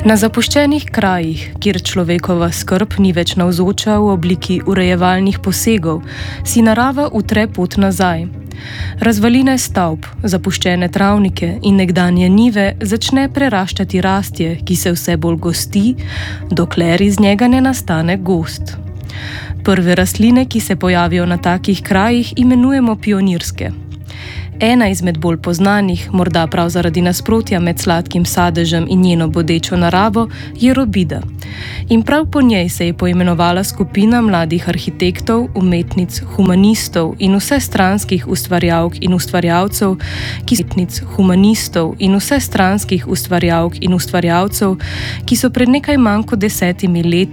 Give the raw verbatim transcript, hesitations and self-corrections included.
Na zapuščenih krajih, kjer človekova skrb ni več navzoča v obliki urejevalnih posegov, si narava utre pot nazaj. Razvaline stavb, zapuščene travnike in nekdanje njive začne preraščati rastje, ki se vse bolj gosti, dokler iz njega ne nastane gozd. Prve rastline, ki se pojavijo na takih krajih, imenujemo pionirske. Ena izmed bolj poznanih, morda prav zaradi nasprotja med sladkim sadežem in njeno bodečo naravo, je robida. In prav po njej se je poimenovala skupina mladih arhitektov, umetnic, humanistov in vsestranskih ustvarjalk in ustvarjalcev, ki umetnic, humanistov in vsestranskih ustvarjalk in ustvarjalcev, ki so pred nekaj manj kot desetimi leti